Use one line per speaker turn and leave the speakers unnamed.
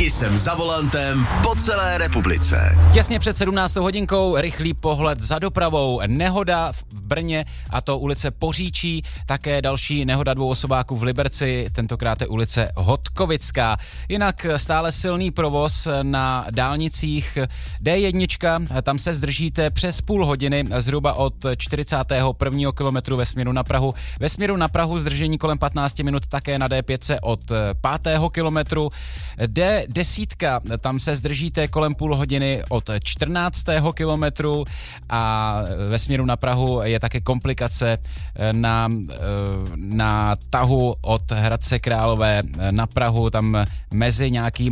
Jsem za volantem po celé republice.
Těsně před 17. hodinkou rychlý pohled za dopravou. Nehoda v Brně, a to ulice Poříčí, také další nehoda 2 osobáků v Liberci, tentokrát je ulice Hodkovická. Jinak stále silný provoz na dálnicích D1, tam se zdržíte přes půl hodiny, zhruba od 41. kilometru ve směru na Prahu. Ve směru na Prahu zdržení kolem 15 minut také na D5 od 5. kilometru. D10, tam se zdržíte kolem půl hodiny od 14. kilometru a ve směru na Prahu je také komplikace na tahu od Hradce Králové na Prahu, tam mezi nějakým